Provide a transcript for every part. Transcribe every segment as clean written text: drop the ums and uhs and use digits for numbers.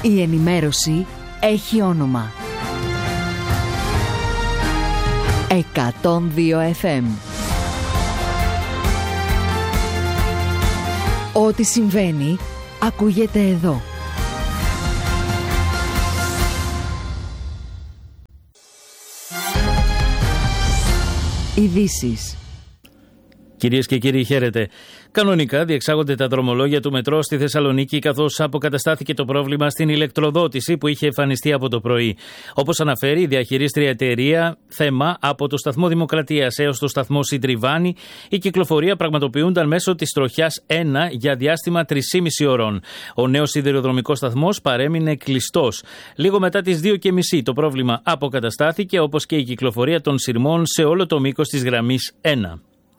Η ενημέρωση έχει όνομα. 102 FM. Ό,τι συμβαίνει, ακούγεται εδώ. Ειδήσεις. Κυρίες και κύριοι, χαίρετε. Κανονικά διεξάγονται τα δρομολόγια του μετρό στη Θεσσαλονίκη, καθώς αποκαταστάθηκε το πρόβλημα στην ηλεκτροδότηση που είχε εμφανιστεί από το πρωί. Όπως αναφέρει η διαχειρίστρια εταιρεία θέμα, από το σταθμό Δημοκρατίας έως το σταθμό Συντριβάνη, η κυκλοφορία πραγματοποιούνταν μέσω της τροχιάς 1 για διάστημα 3,5 ώρων. Ο νέος σιδηροδρομικός σταθμός παρέμεινε κλειστός. Λίγο μετά τις 2:30 το πρόβλημα αποκαταστάθηκε, όπως και η κυκλοφορία των σειρμών σε όλο το μήκος της γραμμής 1.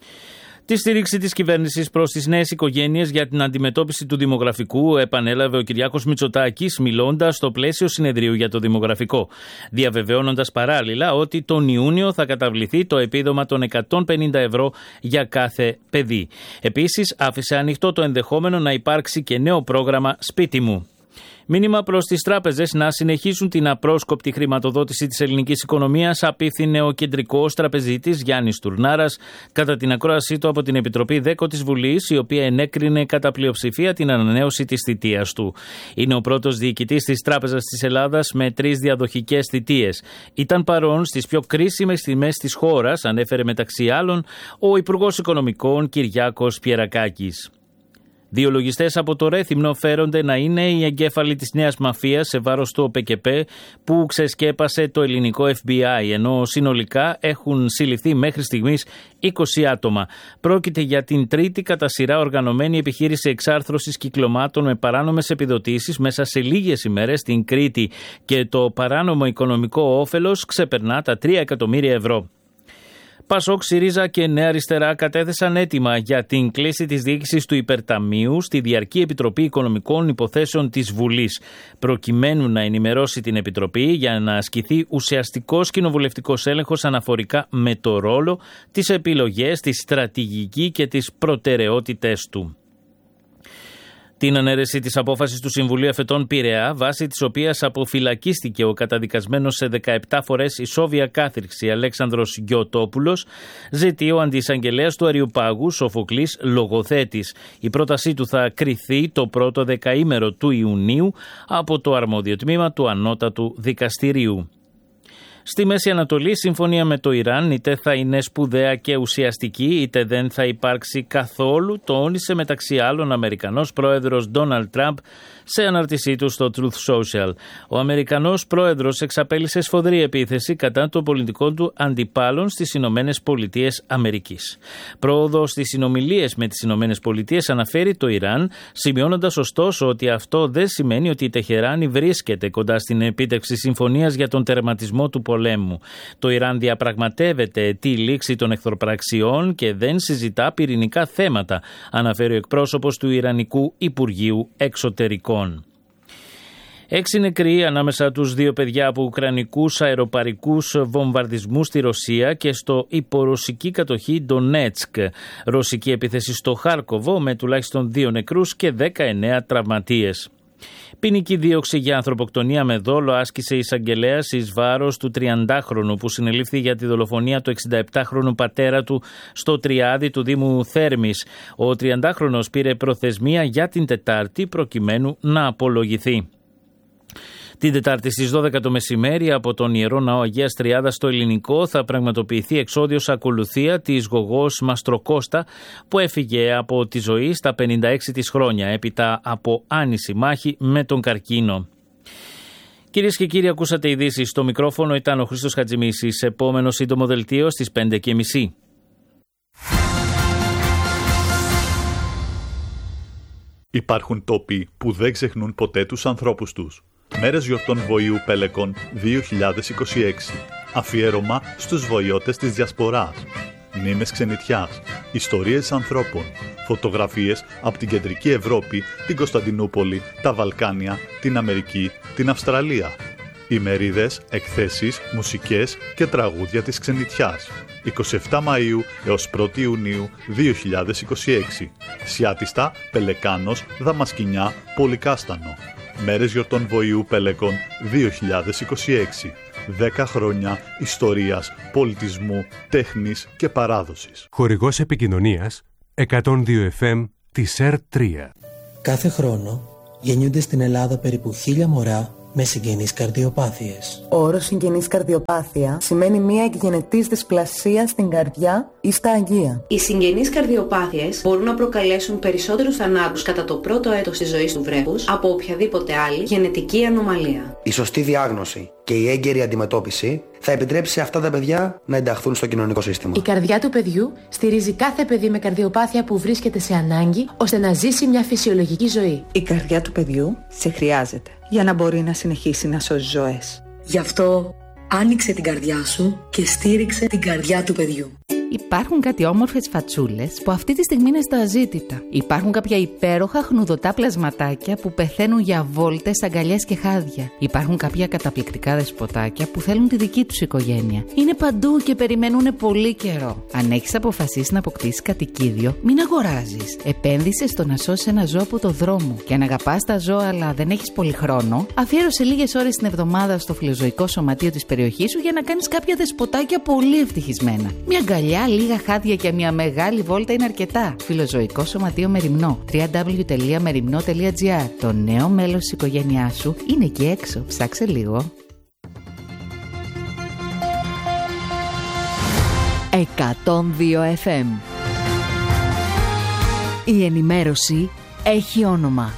Τη στήριξη της κυβέρνησης προς τις νέες οικογένειες για την αντιμετώπιση του δημογραφικού επανέλαβε ο Κυριάκος Μητσοτάκης, μιλώντας στο πλαίσιο συνεδρίου για το δημογραφικό, διαβεβαιώνοντας παράλληλα ότι τον Ιούνιο θα καταβληθεί το επίδομα των 150 ευρώ για κάθε παιδί. Επίσης, άφησε ανοιχτό το ενδεχόμενο να υπάρξει και νέο πρόγραμμα «Σπίτι μου». Μήνυμα προς τις τράπεζες να συνεχίσουν την απρόσκοπτη χρηματοδότηση της ελληνικής οικονομίας, απίφθινε ο κεντρικός τραπεζίτης Γιάννης Τουρνάρας κατά την ακρόασή του από την Επιτροπή ΔΕΚΟ της Βουλής, η οποία ενέκρινε κατά πλειοψηφία την ανανέωση της θητείας του. Είναι ο πρώτος διοικητής της Τράπεζας της Ελλάδας με 3 διαδοχικές θητείες. Ήταν παρόν στις πιο κρίσιμες στιγμές της χώρας, ανέφερε μεταξύ άλλων ο Υπουργός Οικονομικών Κυριάκος Πιερακάκης. Δύο λογιστές από το Ρέθυμνο φέρονται να είναι οι εγκέφαλοι της νέας μαφίας σε βάρος του ΟΠΕΚΕΠΕ που ξεσκέπασε το ελληνικό FBI, ενώ συνολικά έχουν συλληφθεί μέχρι στιγμής 20 άτομα. Πρόκειται για την τρίτη κατά σειρά οργανωμένη επιχείρηση εξάρθρωσης κυκλωμάτων με παράνομες επιδοτήσεις μέσα σε λίγες ημέρες στην Κρήτη, και το παράνομο οικονομικό όφελος ξεπερνά τα 3 εκατομμύρια ευρώ. Πασόκ, ΣΥΡΙΖΑ και Νέα Αριστερά κατέθεσαν αίτημα για την κλίση της διοίκησης του Υπερταμείου στη Διαρκή Επιτροπή Οικονομικών Υποθέσεων της Βουλής, προκειμένου να ενημερώσει την Επιτροπή για να ασκηθεί ουσιαστικός κοινοβουλευτικός έλεγχος αναφορικά με το ρόλο, τις επιλογές, τη στρατηγική και τις προτεραιότητες του. Την ανέρεση της απόφασης του Συμβουλίου Εφετών Πειραιά, βάσει της οποίας αποφυλακίστηκε ο καταδικασμένος σε 17 φορές ισόβια κάθυρξη Αλέξανδρος Γιωτόπουλος, ζητεί ο αντιεισαγγελέας του Αριουπάγου, Σοφοκλής Λογοθέτης. Η πρότασή του θα κριθεί το πρώτο δεκαήμερο του Ιουνίου από το αρμόδιο τμήμα του Ανώτατου Δικαστηρίου. Στη Μέση Ανατολή, συμφωνία με το Ιράν είτε θα είναι σπουδαία και ουσιαστική, είτε δεν θα υπάρξει καθόλου, τόνισε μεταξύ άλλων ο Αμερικανός πρόεδρος Ντόναλντ Τραμπ σε ανάρτησή του στο Truth Social. Ο Αμερικανός πρόεδρος εξαπέλυσε σφοδρή επίθεση κατά των πολιτικών του αντιπάλων στις Ηνωμένες Πολιτείες Αμερικής. Πρόοδο στις συνομιλίες με τις Ηνωμένες Πολιτείες αναφέρει το Ιράν, σημειώνοντας ωστόσο ότι αυτό δεν σημαίνει ότι η Τεχεράνη βρίσκεται κοντά στην επίτευξη συμφωνίας για τον τερματισμό του πολέμου. Το Ιράν διαπραγματεύεται τη λήξη των εχθροπραξιών και δεν συζητά πυρηνικά θέματα, αναφέρει ο εκπρόσωπος του Ιρανικού Υπουργείου Εξωτερικών. 6 νεκροί ανάμεσα τους 2 παιδιά από ουκρανικούς αεροπαρικούς βομβαρδισμούς στη Ρωσία και στο υπορωσική κατοχή Ντονέτσκ. Ρωσική επίθεση στο Χάρκοβο με τουλάχιστον 2 νεκρούς και 19 τραυματίες. Ποινική δίωξη για ανθρωποκτονία με δόλο άσκησε η εισαγγελέας εις βάρος του 30χρονου που συνελήφθη για τη δολοφονία του 67χρονου πατέρα του στο Τριάδι του Δήμου Θέρμης. Ο 30χρονος πήρε προθεσμία για την Τετάρτη προκειμένου να απολογηθεί. Την Τετάρτη στις 12 το μεσημέρι από τον Ιερό Ναό Αγίας Τριάδας στο Ελληνικό θα πραγματοποιηθεί εξόδιος ακολουθία της γογός Μαστροκώστα που έφυγε από τη ζωή στα 56 της χρόνια έπειτα από άνηση μάχη με τον καρκίνο. Κυρίες και κύριοι, ακούσατε ειδήσεις. Στο μικρόφωνο ήταν ο Χρήστος Χατζημίσης. Επόμενο σύντομο δελτίο στις 5:30. Υπάρχουν τόποι που δεν ξεχνούν ποτέ τους ανθρώπους τους. Μέρες γιορτών Βοηού Πέλεκον 2026. Αφιέρωμα στους βοηώτες της Διασποράς. Μνήμες ξενιτιάς. Ιστορίες ανθρώπων. Φωτογραφίες από την Κεντρική Ευρώπη, την Κωνσταντινούπολη, τα Βαλκάνια, την Αμερική, την Αυστραλία. Ημερίδες, εκθέσεις, μουσικές και τραγούδια της ξενιτιάς. 27 Μαΐου έως 1 Ιουνίου 2026. Σιάτιστα, Πελεκάνος, Δαμασκηνιά, Πολυκάστανο. Μέρες γιορτών Βοηού Πέλεκον 2026. 10 χρόνια ιστορίας, πολιτισμού, τέχνης και παράδοσης. Χορηγός επικοινωνίας 102 FM της ΕΡΤ3. Κάθε χρόνο γεννιούνται στην Ελλάδα περίπου 1.000 μωρά με συγγενείς καρδιοπάθειες. Ο όρος συγγενής καρδιοπάθεια σημαίνει μία εκγενετής δυσπλασία στην καρδιά ή στα αγγεία. Οι συγγενείς καρδιοπάθειες μπορούν να προκαλέσουν περισσότερους θανάτους κατά το πρώτο έτος της ζωής του βρέφους από οποιαδήποτε άλλη γενετική ανομαλία. Η σωστή διάγνωση και η έγκαιρη αντιμετώπιση θα επιτρέψει σε αυτά τα παιδιά να ενταχθούν στο κοινωνικό σύστημα. Η καρδιά του παιδιού στηρίζει κάθε παιδί με καρδιοπάθεια που βρίσκεται σε ανάγκη ώστε να ζήσει μια φυσιολογική ζωή. Η καρδιά του παιδιού σε χρειάζεται για να μπορεί να συνεχίσει να σώζει ζωές. Γι' αυτό άνοιξε την καρδιά σου και στήριξε την καρδιά του παιδιού. Υπάρχουν κάτι όμορφες φατσούλες που αυτή τη στιγμή είναι στα αζήτητα. Υπάρχουν κάποια υπέροχα χνουδωτά πλασματάκια που πεθαίνουν για βόλτες, αγκαλιές και χάδια. Υπάρχουν κάποια καταπληκτικά δεσποτάκια που θέλουν τη δική τους οικογένεια. Είναι παντού και περιμένουν πολύ καιρό. Αν έχεις αποφασίσει να αποκτήσεις κατοικίδιο, μην αγοράζεις. Επένδυσε στο να σώσεις ένα ζώο από το δρόμο. Και αν αγαπάς τα ζώα αλλά δεν έχεις πολύ χρόνο, αφιέρωσε λίγες ώρες την εβδομάδα στο φιλοζωικό σωματείο της περιοχής σου για να κάνεις κάποια δεσποτάκια πολύ ευτυχισμένα. Μια αγκαλιά, λίγα χάδια και μια μεγάλη βόλτα είναι αρκετά. Φιλοζωικό σωματείο Μεριμνό. www.merimno.gr. Το νέο μέλος της οικογένειάς σου είναι εκεί έξω. Ψάξε λίγο. 102 FM. Η ενημέρωση έχει όνομα.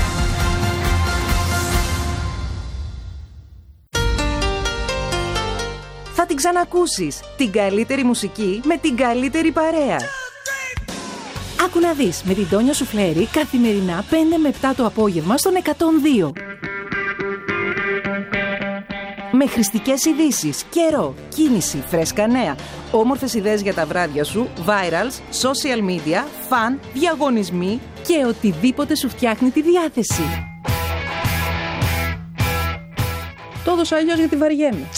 Θα την ξανακούσεις. Την καλύτερη μουσική με την καλύτερη παρέα. Άκου να δεις με την Τόνια Σουφλέρη καθημερινά 5 με 7 το απόγευμα στον 102. Με χρηστικές ειδήσεις, καιρό, κίνηση, φρέσκα νέα, όμορφες ιδέες για τα βράδια σου, virals, social media, fun, διαγωνισμοί και οτιδήποτε σου φτιάχνει τη διάθεση. Το έδωσα αλλιώς γιατί βαριέμαι.